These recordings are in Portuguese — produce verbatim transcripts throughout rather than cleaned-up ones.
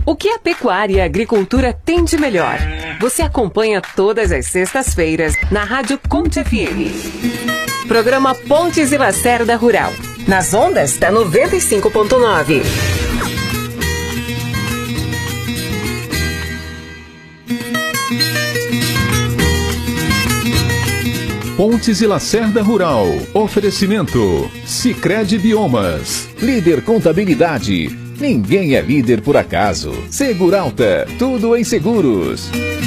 O que a pecuária e a agricultura têm de melhor? Você acompanha todas as sextas-feiras na Rádio Conte F M. Programa Pontes e Lacerda Rural. Nas ondas da noventa e cinco ponto nove. Pontes e Lacerda Rural. Oferecimento Sicredi Biomas. Líder Contabilidade. Ninguém é líder por acaso. Seguralta. Tudo em seguros.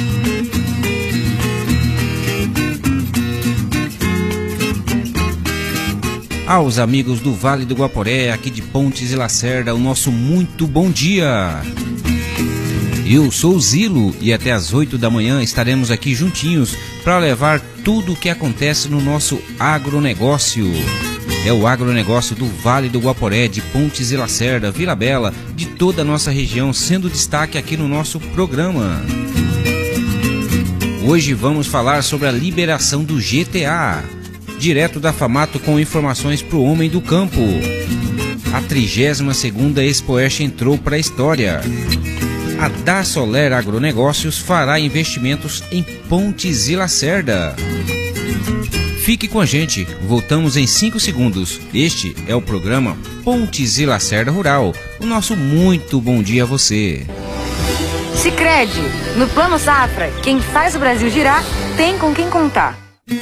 Aos amigos do Vale do Guaporé, aqui de Pontes e Lacerda, o nosso muito bom dia. Eu sou o Zilo e até às oito da manhã estaremos aqui juntinhos para levar tudo o que acontece no nosso agronegócio. É o agronegócio do Vale do Guaporé, de Pontes e Lacerda, Vila Bela, de toda a nossa região, sendo destaque aqui no nosso programa. Hoje vamos falar sobre a liberação do G T A, direto da Famato com informações para o homem do campo. A trigésima segunda Expoeste entrou para a história. A Da Soler Agronegócios fará investimentos em Pontes e Lacerda. Fique com a gente, voltamos em cinco segundos. Este é o programa Pontes e Lacerda Rural. O nosso muito bom dia a você. Sicredi, no Plano Safra, quem faz o Brasil girar tem com quem contar.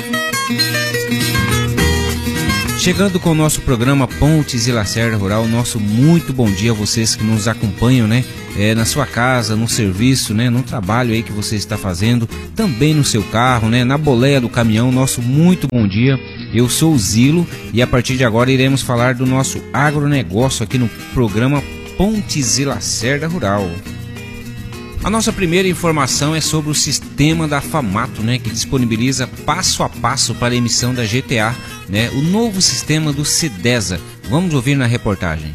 Chegando com o nosso programa Pontes e Lacerda Rural, nosso muito bom dia a vocês que nos acompanham, né? É, na sua casa, no serviço, né? No trabalho aí que você está fazendo, também no seu carro, né? Na boleia do caminhão, nosso muito bom dia. Eu sou o Zilo e a partir de agora iremos falar do nosso agronegócio aqui no programa Pontes e Lacerda Rural. A nossa primeira informação é sobre o sistema da Famato, né, que disponibiliza passo a passo para a emissão da G T A, né, o novo sistema do SIDESA. Vamos ouvir na reportagem.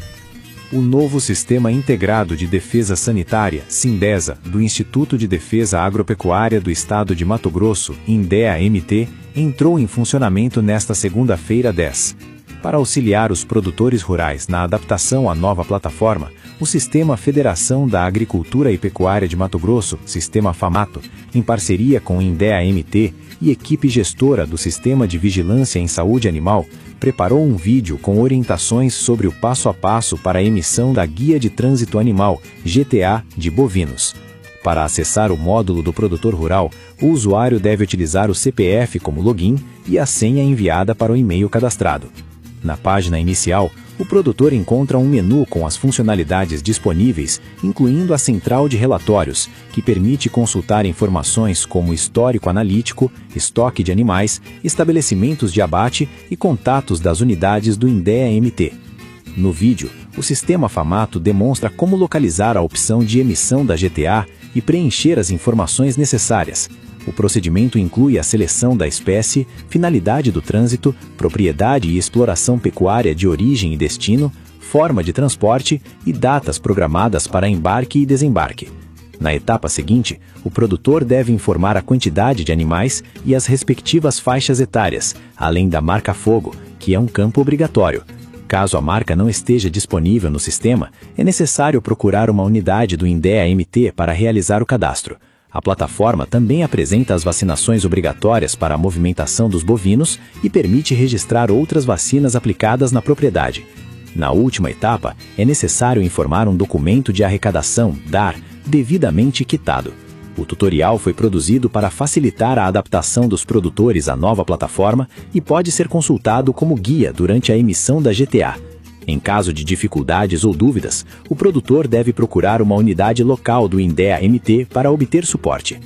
O novo Sistema Integrado de Defesa Sanitária, SINDESA, do Instituto de Defesa Agropecuária do Estado de Mato Grosso, INDEA-M T, entrou em funcionamento nesta segunda-feira dez. Para auxiliar os produtores rurais na adaptação à nova plataforma, o Sistema Federação da Agricultura e Pecuária de Mato Grosso, Sistema Famato, em parceria com o INDEA-M T e equipe gestora do Sistema de Vigilância em Saúde Animal, preparou um vídeo com orientações sobre o passo a passo para a emissão da Guia de Trânsito Animal, G T A, de bovinos. Para acessar o módulo do produtor rural, o usuário deve utilizar o C P F como login e a senha enviada para o e-mail cadastrado. Na página inicial, o produtor encontra um menu com as funcionalidades disponíveis, incluindo a central de relatórios, que permite consultar informações como histórico analítico, estoque de animais, estabelecimentos de abate e contatos das unidades do INDEA-M T. No vídeo, o sistema Famato demonstra como localizar a opção de emissão da G T A e preencher as informações necessárias. O procedimento inclui a seleção da espécie, finalidade do trânsito, propriedade e exploração pecuária de origem e destino, forma de transporte e datas programadas para embarque e desembarque. Na etapa seguinte, o produtor deve informar a quantidade de animais e as respectivas faixas etárias, além da marca-fogo, que é um campo obrigatório. Caso a marca não esteja disponível no sistema, é necessário procurar uma unidade do INDEA-M T para realizar o cadastro. A plataforma também apresenta as vacinações obrigatórias para a movimentação dos bovinos e permite registrar outras vacinas aplicadas na propriedade. Na última etapa, é necessário informar um documento de arrecadação, D A R, devidamente quitado. O tutorial foi produzido para facilitar a adaptação dos produtores à nova plataforma e pode ser consultado como guia durante a emissão da G T A. Em caso de dificuldades ou dúvidas, o produtor deve procurar uma unidade local do INDEA-M T para obter suporte.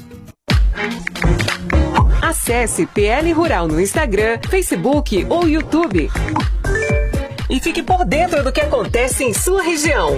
Acesse P L Rural no Instagram, Facebook ou YouTube. E fique por dentro do que acontece em sua região.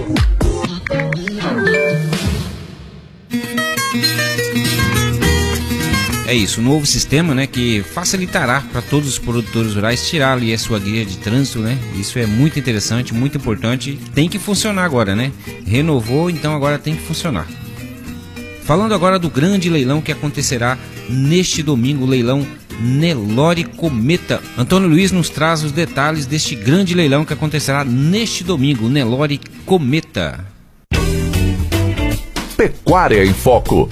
É isso, um novo sistema, né, que facilitará para todos os produtores rurais tirar ali a sua guia de trânsito, né? Isso é muito interessante, muito importante. Tem que funcionar agora, né? Renovou, então agora tem que funcionar. Falando agora do grande leilão que acontecerá neste domingo, o leilão Nelore Cometa. Antônio Luiz nos traz os detalhes deste grande leilão que acontecerá neste domingo, Nelore Cometa. Pecuária em Foco.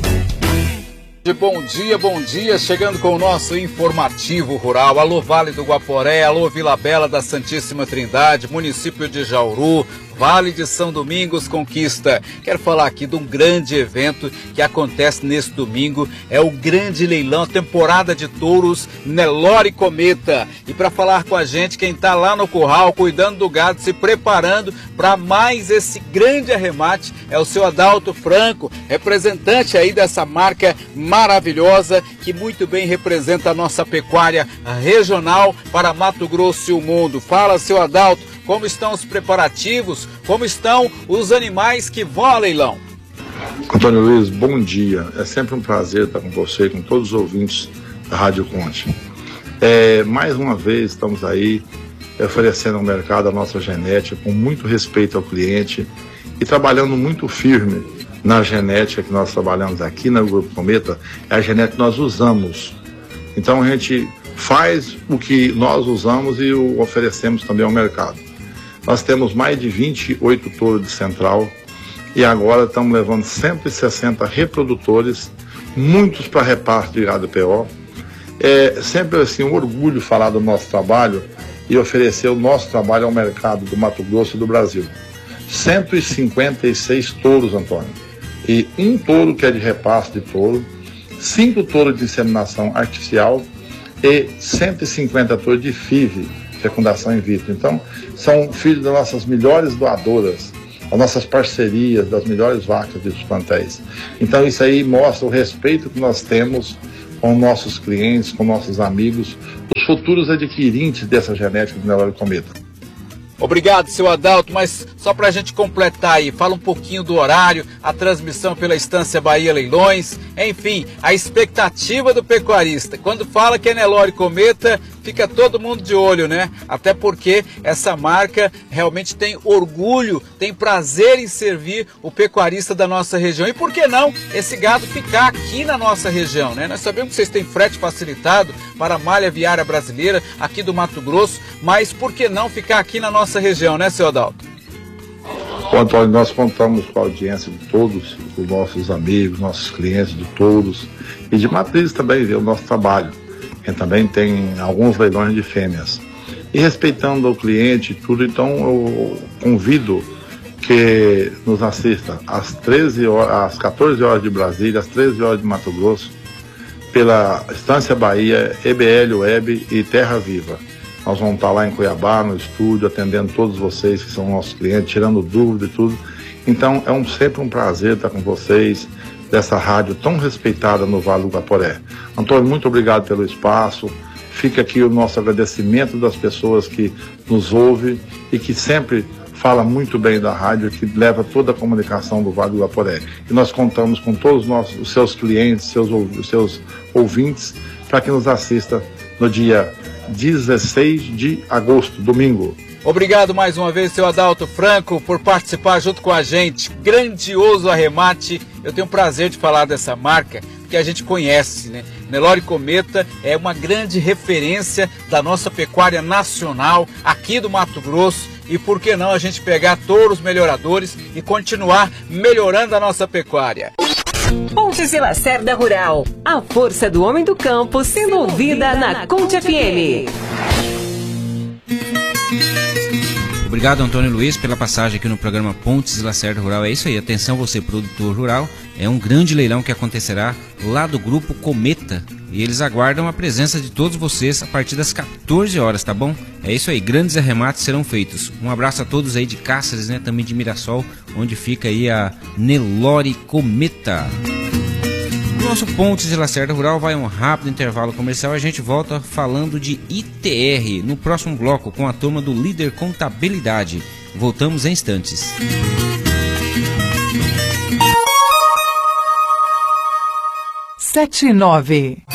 Bom dia, bom dia, chegando com o nosso informativo rural. Alô Vale do Guaporé, alô Vila Bela da Santíssima Trindade, município de Jauru, Vale de São Domingos Conquista. Quero falar aqui de um grande evento que acontece nesse domingo, é o grande leilão, temporada de touros Nelore Cometa. E para falar com a gente, quem está lá no curral, cuidando do gado, se preparando para mais esse grande arremate, é o seu Adalto Franco, representante aí dessa marca maravilhosa, que muito bem representa a nossa pecuária regional para Mato Grosso e o mundo. Fala, seu Adalto, como estão os preparativos, como estão os animais que vão ao leilão? Antônio Luiz, bom dia. É sempre um prazer estar com você e com todos os ouvintes da Rádio Conte. É, mais uma vez estamos aí oferecendo ao mercado a nossa genética com muito respeito ao cliente e trabalhando muito firme na genética que nós trabalhamos aqui no Grupo Cometa. É a genética que nós usamos. Então a gente faz o que nós usamos e o oferecemos também ao mercado. Nós temos mais de vinte e oito touros de central e agora estamos levando cento e sessenta reprodutores, muitos para reparto de gado P O. É sempre assim um orgulho falar do nosso trabalho e oferecer o nosso trabalho ao mercado do Mato Grosso e do Brasil. cento e cinquenta e seis touros, Antônio, e um touro que é de repasto de touro, cinco touros de inseminação artificial e cento e cinquenta touros de F I V, fecundação in vitro. Então, são filhos das nossas melhores doadoras, das nossas parcerias, das melhores vacas dos plantéis. Então, isso aí mostra o respeito que nós temos com nossos clientes, com nossos amigos, os futuros adquirentes dessa genética do Nelore Cometa. Obrigado, seu Adalto, mas só para a gente completar aí, fala um pouquinho do horário, a transmissão pela Estância Bahia Leilões, enfim, a expectativa do pecuarista. Quando fala que é Nelore Cometa, fica todo mundo de olho, né? Até porque essa marca realmente tem orgulho, tem prazer em servir o pecuarista da nossa região. E por que não esse gado ficar aqui na nossa região, né? Nós sabemos que vocês têm frete facilitado para a malha viária brasileira aqui do Mato Grosso, mas por que não ficar aqui na nossa região, né, seu Adalto? Bom, Antônio, nós contamos com a audiência de todos os nossos amigos, nossos clientes de touros e de matrizes também, ver o nosso trabalho. E também tem alguns leilões de fêmeas. E respeitando o cliente e tudo, então eu convido que nos assista às, treze horas, às quatorze horas de Brasília, às treze horas de Mato Grosso, pela Estância Bahia, E B L Web e Terra Viva. Nós vamos estar lá em Cuiabá, no estúdio, atendendo todos vocês que são nossos clientes, tirando dúvida e tudo. Então é um, sempre um prazer estar com vocês, dessa rádio tão respeitada no Vale do Guaporé. Antônio, muito obrigado pelo espaço. Fica aqui o nosso agradecimento das pessoas que nos ouvem e que sempre fala muito bem da rádio, que leva toda a comunicação do Vale do Guaporé. E nós contamos com todos os, nossos, os seus clientes, seus, os seus ouvintes, para que nos assista no dia dezesseis de agosto, domingo. Obrigado mais uma vez, seu Adalto Franco, por participar junto com a gente. Grandioso arremate. Eu tenho o prazer de falar dessa marca, que a gente conhece, né? Nelore Cometa é uma grande referência da nossa pecuária nacional aqui do Mato Grosso. E por que não a gente pegar touros melhoradores e continuar melhorando a nossa pecuária? Pontes e Lacerda Rural, a força do homem do campo sendo ouvida na Conte F M. Obrigado, Antônio Luiz, pela passagem aqui no programa Pontes e Lacerda Rural. É isso aí, atenção você, produtor rural. É um grande leilão que acontecerá lá do Grupo Cometa. E eles aguardam a presença de todos vocês a partir das quatorze horas, tá bom? É isso aí, grandes arremates serão feitos. Um abraço a todos aí de Cáceres, né, também de Mirassol, onde fica aí a Nelore Cometa. O nosso Pontes e Lacerda Rural vai a um rápido intervalo comercial e a gente volta falando de I T R no próximo bloco com a turma do Líder Contabilidade. Voltamos em instantes. Sete e nove.